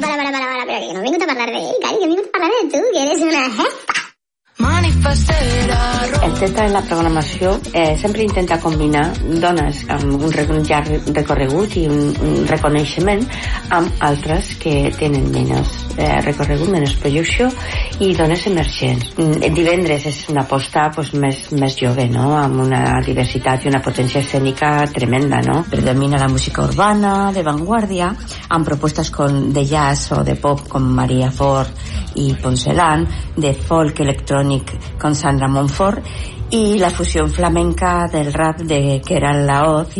pero que no he vingut a parlar d'ell, cari, que he vingut a parlar de tu, que eres una jefa. El Teta en la programació sempre intenta combinar dones amb un llarg recorregut i un reconeixement amb altres que tenen menys recorregut, menys projecció i dones emergents. Divendres és una aposta més jove, no? Amb una diversitat i una potència escènica tremenda, no? Predomina la música urbana, de vanguardia, amb propostes de jazz o de pop com Maria Fort i Poncelan, de folk electrònic con Sandra Monfort y la fusión flamenca del rap de Keral Laoz